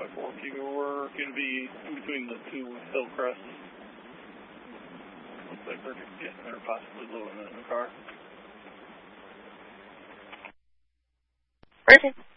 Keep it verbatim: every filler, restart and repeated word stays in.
five four, you're going to be in between the two hill crests. Looks like they're getting or possibly loading it in the car. Perfect.